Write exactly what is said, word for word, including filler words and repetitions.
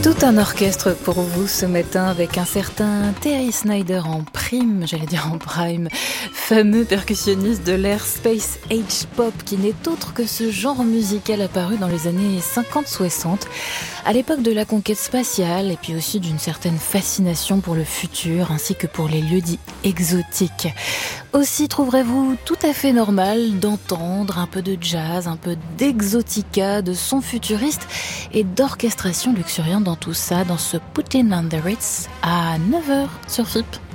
Tout un orchestre pour vous ce matin avec un certain Terry Snyder en prime, j'allais dire en prime, fameux percussionniste de l'ère Space Age Pop qui n'est autre que ce genre musical apparu dans les années cinquante soixante, à l'époque de la conquête spatiale et puis aussi d'une certaine fascination pour le futur ainsi que pour les lieux dits exotiques. Aussi trouverez-vous tout à fait normal d'entendre un peu de jazz, un peu d'exotica, de son futuriste et d'orchestration luxuriante dans tout ça, dans ce Puttin on the Ritz à neuf heures sur F I P.